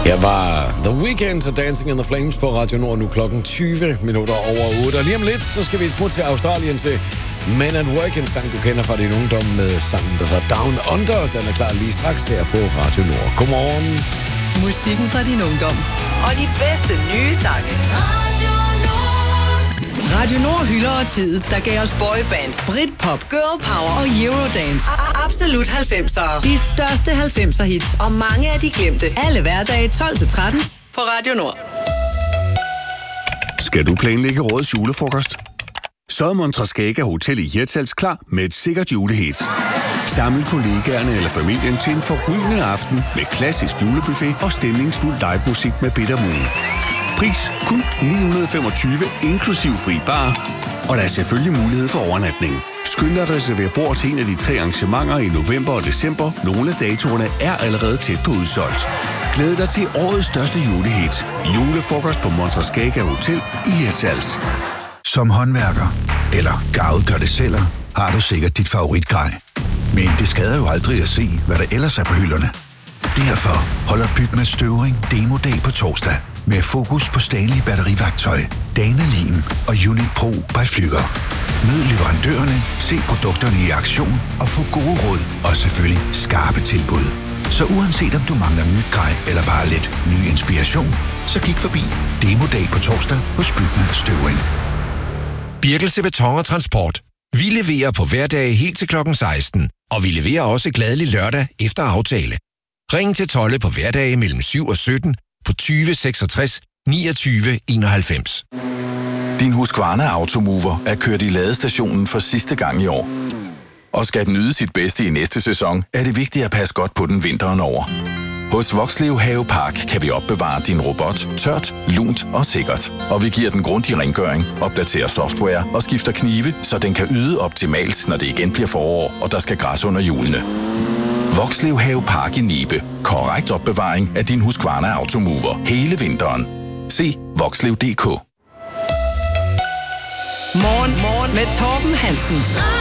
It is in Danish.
Jeg var The Weeknd og Dancing in the Flames på Radio Nord, nu klokken 20 minutter over 8. Og lige om lidt, så skal vi smutte til Australien til Men at Work, en sang, du kender fra din ungdom med sangen, der hedder Down Under. Den er klar lige straks her på Radio Nord. Godmorgen. Musikken fra din ungdom. Og de bedste nye sange. Radio Nord hylder tid, der gav os boybands, Britpop, girl power og Eurodance. Absolut 90'ere. De største 90'er hits og mange af de glemte. Alle hverdage 12-13 på Radio Nord. Skal du planlægge årets julefrokost? Så er Montrascaga Hotel i Hirtshals klar med et sikkert julehit. Samle kollegaerne eller familien til en forrygende aften med klassisk julebuffet og stemningsfuld livemusik med Bitter Moon. Pris kun 925 inklusiv fri bar, og der er selvfølgelig mulighed for overnatning. Skynd dig at reservere bord til en af de 3 arrangementer i november og december. Nogle af datorerne er allerede tæt på udsolgt. Glæd dig til årets største julehit. Julefrokost på Montrascaga Hotel i Hirtshals. Som håndværker eller garvet gør det selv, har du sikkert dit favoritgrej. Men det skader jo aldrig at se, hvad der ellers er på hylderne. Derfor holder Bygma Støvring Demo-dag på torsdag. Med fokus på Stanley batteriværktøj, Dana-Lim og Unique Pro by Flügger. Mød leverandørerne, se produkterne i aktion og få gode råd og selvfølgelig skarpe tilbud. Så uanset om du mangler nyt grej eller bare lidt ny inspiration, så kig forbi Demo-dag på torsdag hos Bygma Støvring. Birkelse Beton og Transport. Vi leverer på hverdage helt til klokken 16, og vi leverer også glædelig lørdag efter aftale. Ring til Tolle på hverdage mellem 7 og 17 på 20 66 29 91. Din Husqvarna Automover er kørt i ladestationen for sidste gang i år. Og skal den yde sit bedste i næste sæson, er det vigtigt at passe godt på den vinteren over. Hos Vokslev Have Park kan vi opbevare din robot tørt, lunt og sikkert. Og vi giver den grundig rengøring, opdaterer software og skifter knive, så den kan yde optimalt, når det igen bliver forår, og der skal græs under hjulene. Vokslev Have Park i Nibe. Korrekt opbevaring af din Husqvarna Automover hele vinteren. Se vokslev.dk. Morgen med Torben Hansen.